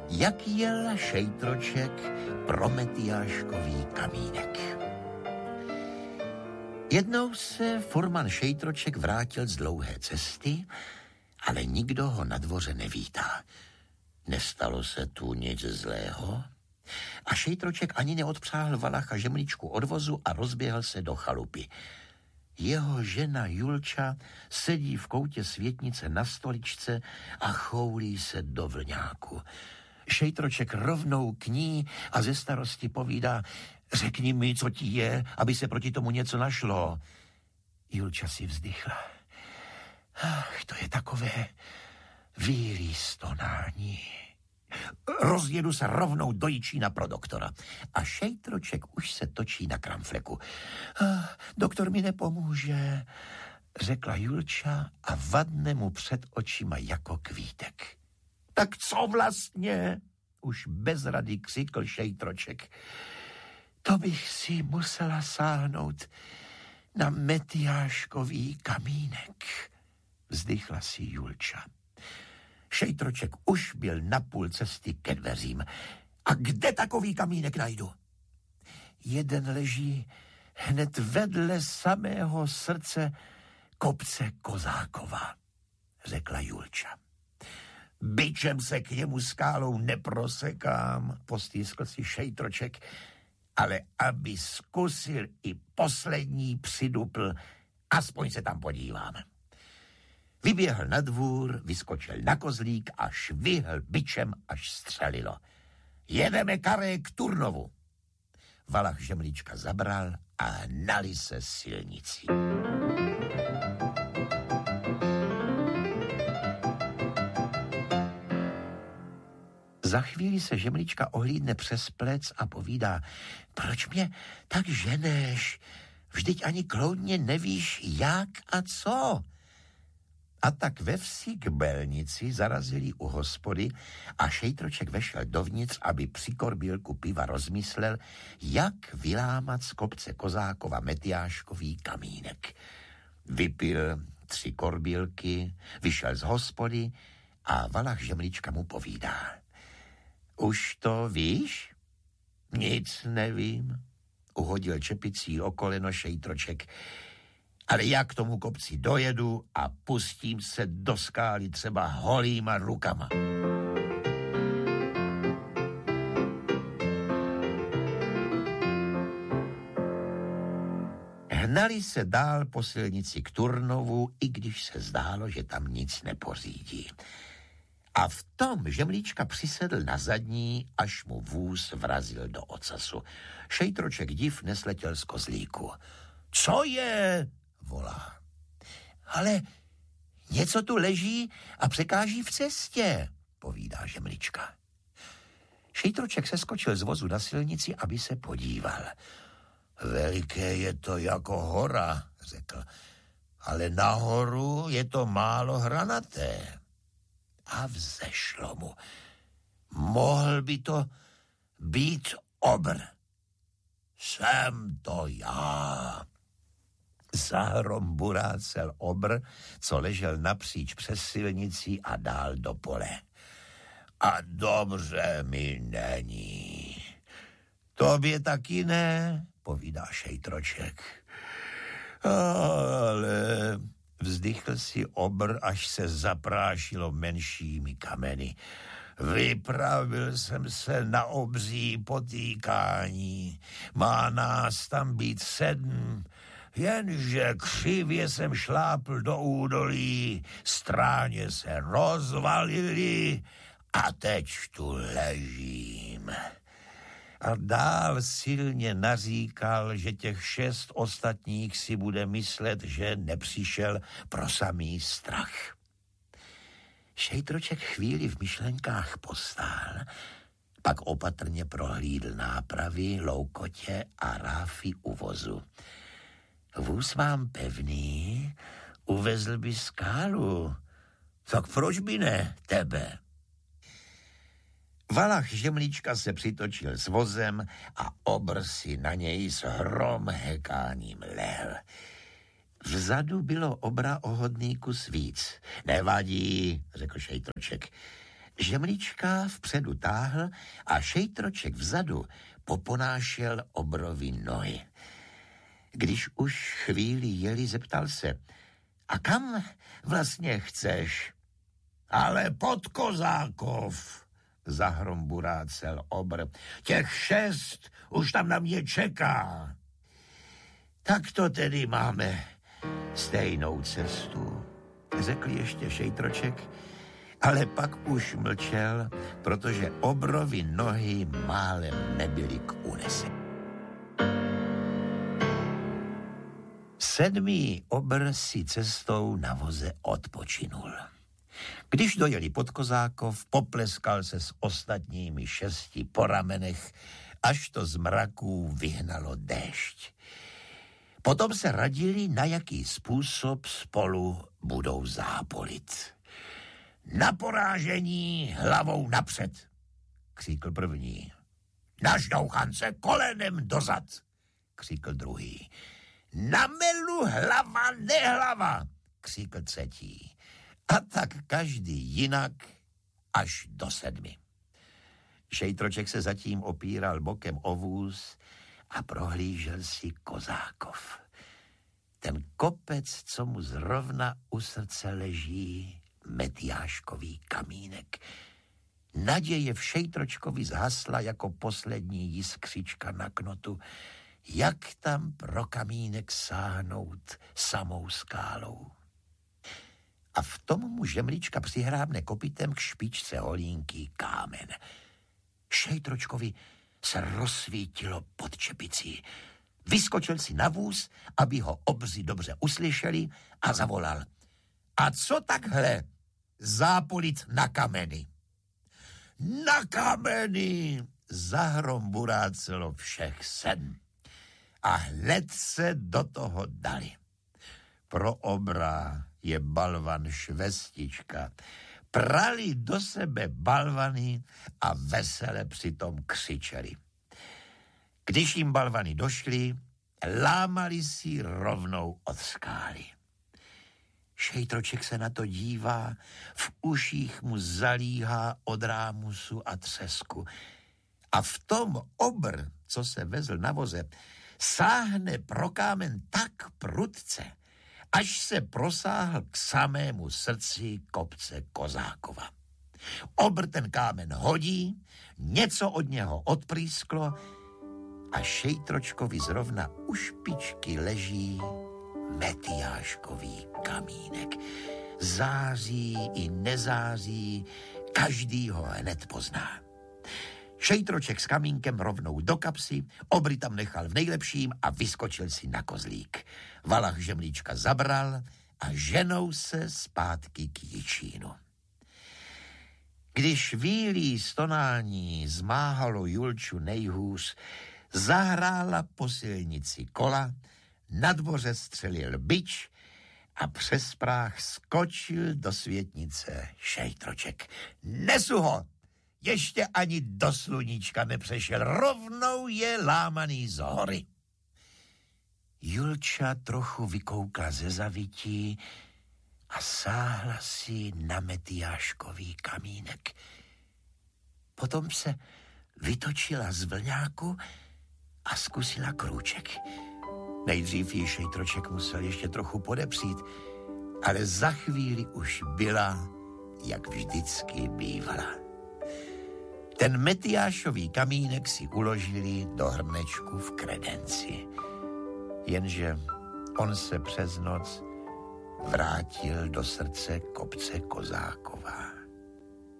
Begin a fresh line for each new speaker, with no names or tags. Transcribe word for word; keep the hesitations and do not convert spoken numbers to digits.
Jak jel Šejtroček pro Metyáškový kamínek. Jednou se furman Šejtroček vrátil z dlouhé cesty, ale nikdo ho na dvoře nevítá. Nestalo se tu nic zlého a Šejtroček ani neodpřáhl Valacha žemličku od vozu a rozběhl se do chalupy. Jeho žena Julča sedí v koutě světnice na stoličce a choulí se do vlňáku. Šejtroček rovnou k ní a ze starosti povídá: řekni mi, co ti je, aby se proti tomu něco našlo. Julča si vzdychla. Ach, to je takové vílý stonání. Rozjedu se rovnou do Jičína pro doktora. A Šejtroček už se točí na kramfleku. Ach, doktor mi nepomůže, řekla Julča a vadne mu před očima jako kvítek. Tak co vlastně? Už bez rady křikl Šejtroček. To bych si musela sáhnout na Metyáškový kamínek, vzdychla si Julča. Šejtroček už byl na půl cesty ke dveřím. A kde takový kamínek najdu? Jeden leží hned vedle samého srdce kopce Kozákova, řekla Julča. Bičem se k němu skálou neprosekám, postýskl si Šejtroček, ale aby zkusil i poslední přidupl, aspoň se tam podívám. Vyběhl na dvůr, vyskočil na kozlík a švihl bičem, až střelilo. Jedeme, Karé, k Turnovu. Valach žemlička zabral a hnali se silnicí. Za chvíli se žemlička ohlídne přes plec a povídá: proč mě tak ženeš? Vždyť ani kloudně nevíš, jak a co. A tak ve vsi k Belnici zarazili u hospody a Šejtroček vešel dovnitř, aby při korbílku piva rozmyslel, jak vylámat z kopce Kozákova Metyáškový kamínek. Vypil tři korbílky, vyšel z hospody a Valach žemlička mu povídá: už to víš? Nic nevím, uhodil čepicí o koleno Šejtroček. Ale já k tomu kopci dojedu a pustím se do skály třeba holýma rukama. Hnali se dál po silnici k Turnovu, i když se zdálo, že tam nic nepořídí. A v tom žemlíčka přisedl na zadní, až mu vůz vrazil do ocasu. Šejtroček div nesletěl z kozlíku. Co je? Volá. Ale něco tu leží a překáží v cestě, povídá žemlička. Šejtroček se skočil z vozu na silnici, aby se podíval. Veliké je to jako hora, řekl, ale nahoru je to málo hranaté. A vzešlo mu. Mohl by to být obr. Jsem to já. Zahromburácel obr, co ležel napříč přes silnici a dál do pole. A dobře mi není. Tobě taky ne, povídá Šejtroček. Ale vzdychl si obr, až se zaprášilo menšími kameny. Vypravil jsem se na obří potýkání. Má nás tam být sedm, jenže křivě jsem šlápl do údolí, stráně se rozvalily a teď tu ležím. A dál silně naříkal, že těch šest ostatních si bude myslet, že nepřišel pro samý strach. Šejtroček chvíli v myšlenkách postál, pak opatrně prohlídl nápravy, loukotě a ráfy u vozu. Vůz mám pevný, uvezl by skálu. Tak proč by ne tebe? Valach žemlička se přitočil s vozem a obr si na něj s hromhekáním lehl. Vzadu bylo obra o hodný kus víc. Nevadí, řekl Šejtroček. Žemlička vpředu táhl a Šejtroček vzadu poponášel Obrovi nohy. Když už chvíli jeli, zeptal se: a kam vlastně chceš? Ale pod Kozákov, zahromburácel Obr. Těch šest už tam na mě čeká. Tak to tedy máme stejnou cestu, řekl ještě Šejtroček, ale pak už mlčel, protože Obrovi nohy málem nebyly k unesení. Sedmý Obr si cestou na voze odpočinul. Když dojeli pod Kozákov, popleskal se s ostatními šesti po ramenech, až to z mraků vyhnalo déšť. Potom se radili, na jaký způsob spolu budou zápolit. Na porážení hlavou napřed, křikl první. Na ždouchance kolenem dozad, křikl druhý. Na melu hlava, nehlava, křikl třetí. A tak každý jinak až do sedmi. Šejtroček se zatím opíral bokem o vůz a prohlížel si Kozákov. Ten kopec, co mu zrovna u srdce leží, Metyáškový kamínek. Naděje v Šejtročkovi zhasla jako poslední jiskřička na knotu. Jak tam pro kamínek sáhnout samou skálou? A v tom mu Žemlička přihrábne kopitem k špičce holínky kámen. Šejtročkovi se rozsvítilo pod čepicí. Vyskočil si na vůz, aby ho obři dobře uslyšeli, a zavolal. A co takhle zápolit na kameny? Na kameny, zahromburácelo všech sedm. A hned se do toho dali. Pro Obra je balvan švestička. Prali do sebe balvany a vesele přitom křičeli. Když jim balvany došly, lámali si rovnou od skály. Šejtroček se na to dívá, v uších mu zalíhá od rámusu a třesku. A v tom Obr, co se vezl na voze, sáhne pro kámen tak prudce, až se prosáhl k samému srdci kopce Kozákova. Obr ten kámen hodí, něco od něho odprýsklo a Šejtročkovi zrovna u špičky leží Metyáškový kamínek. Září i nezáří, každý ho hned pozná. Šejtroček s kamínkem rovnou do kapsy, Obry tam nechal v nejlepším a vyskočil si na kozlík. Valach Žemlička zabral a ženou se zpátky k Jičínu. Když výlí stonání zmáhalo Julču nejhůř, zahrála po silnici kola, na dvoře střelil bič a přes práh skočil do světnice Šejtroček. Nesu ho! Ještě ani do sluníčka nepřešel, rovnou je lámaný z hory. Julča trochu vykoukla ze zavití a sáhla si na Metyáškový kamínek. Potom se vytočila z vlňáku a zkusila krůček. Nejdřív jí Šejtroček musel ještě trochu podepřít, ale za chvíli už byla, jak vždycky bývala. Ten Metyášový kamínek si uložili do hrnečku v kredenci. Jenže on se přes noc vrátil do srdce kopce Kozákova.